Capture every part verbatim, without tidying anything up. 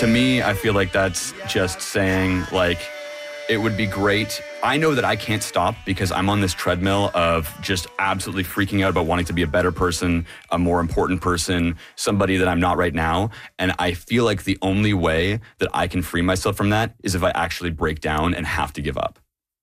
To me, I feel like that's just saying, like, it would be great. I know that I can't stop because I'm on this treadmill of just absolutely freaking out about wanting to be a better person, a more important person, somebody that I'm not right now. And I feel like the only way that I can free myself from that is if I actually break down and have to give up.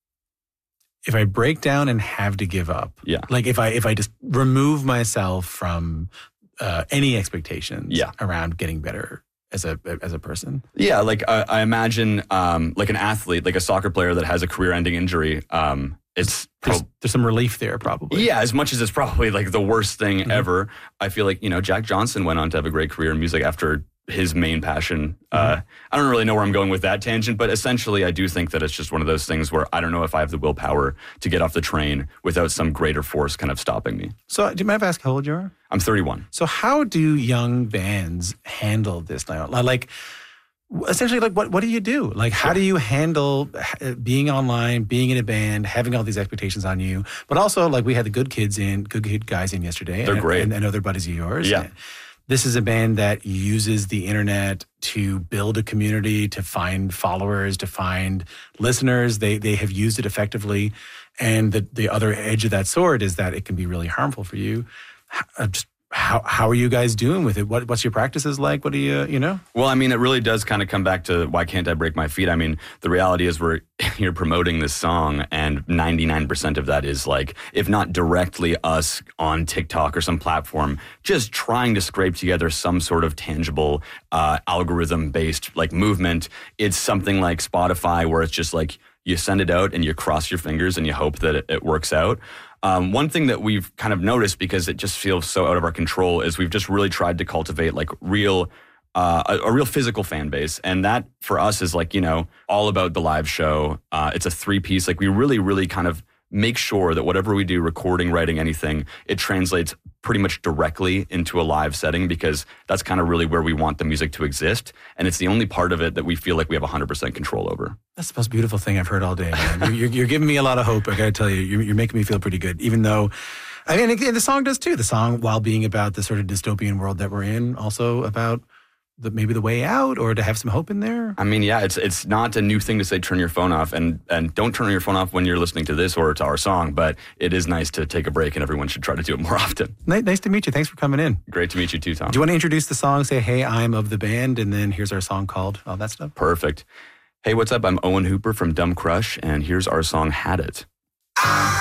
If I break down and have to give up. Yeah. Like if I if I just remove myself from uh, any expectations yeah. around getting better as a as a person. Yeah, like I, I imagine um, like an athlete, like a soccer player that has a career-ending injury. Um, it's there's, pro- there's some relief there, probably. Yeah, as much as it's probably like the worst thing mm-hmm. ever. I feel like, you know, Jack Johnson went on to have a great career in music after his main passion. Mm-hmm. Uh, I don't really know where I'm going with that tangent, but essentially I do think that it's just one of those things where I don't know if I have the willpower to get off the train without some greater force kind of stopping me. So do you mind if I ask how old you are? I'm thirty-one. So how do young bands handle this now? Like, essentially, like what, what do you do? Like, how do you handle being online, being in a band, having all these expectations on you? But also, like, we had the Good Kids in, Good Kid guys in yesterday. They're and, great. And, and other buddies of yours. Yeah. This is a band that uses the internet to build a community, to find followers, to find listeners. They they have used it effectively. And the, the other edge of that sword is that it can be really harmful for you. Just how how are you guys doing with it? What what's your practices like? What do you, you know? Well, I mean, it really does kind of come back to why can't I break my feet? I mean, the reality is we're you're promoting this song and ninety-nine percent of that is like, if not directly us on TikTok or some platform, just trying to scrape together some sort of tangible uh, algorithm-based like movement. It's something like Spotify where it's just like you send it out and you cross your fingers and you hope that it, it works out. Um, one thing that we've kind of noticed because it just feels so out of our control is we've just really tried to cultivate like real, uh, a, a real physical fan base. And that for us is like, you know, all about the live show. Uh, it's a three piece. Like we really, really kind of make sure that whatever we do, recording, writing, anything, it translates pretty much directly into a live setting because that's kind of really where we want the music to exist. And it's the only part of it that we feel like we have one hundred percent control over. That's the most beautiful thing I've heard all day, man. You're, you're giving me a lot of hope, I gotta tell you. You're, you're making me feel pretty good, even though, I mean, and the song does too. The song, while being about the sort of dystopian world that we're in, also about the, maybe the way out or to have some hope in there. I mean, yeah, it's it's not a new thing to say turn your phone off, and and don't turn your phone off when you're listening to this or to our song, but it is nice to take a break and everyone should try to do it more often. Nice, nice to meet you. Thanks for coming in. Great to meet you too, Tom. Do you want to introduce the song, say, hey, I'm of the band, and then here's our song called, all that stuff? Perfect. Hey, what's up? I'm Owen Hooper from Dumb Crush, and here's our song, Had It.